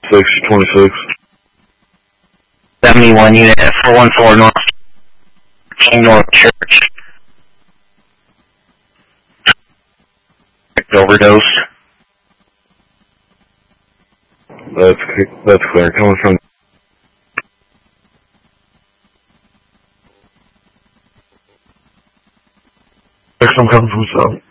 626. 71 unit 414 North King North Church. Overdose. That's clear. Coming from. I'm coming from south.